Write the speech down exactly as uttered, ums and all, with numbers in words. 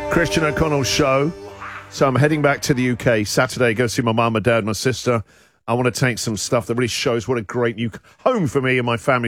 Christian O'Connell's show. So I'm heading back to the U K Saturday, go see my mum, my dad, my sister. I want to take some stuff that really shows what a great new home for me and my family